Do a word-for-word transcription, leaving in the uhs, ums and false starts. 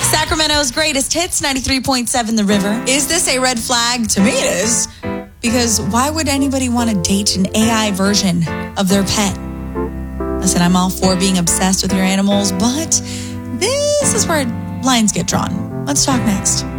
Sacramento's greatest hits, ninety-three point seven The River. Is this a red flag? To me it is. Because why would anybody want to date an A I version of their pet? Listen, I'm all for being obsessed with your animals, but this is where lines get drawn. Let's talk next.